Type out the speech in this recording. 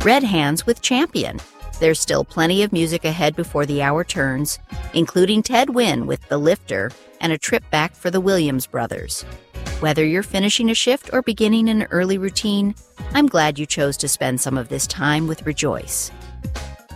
Red Hands with Champion. There's still plenty of music ahead before the hour turns, including Ted Wynn with The Lifter and a trip back for the Williams Brothers. Whether you're finishing a shift or beginning an early routine, I'm glad you chose to spend some of this time with Rejoice.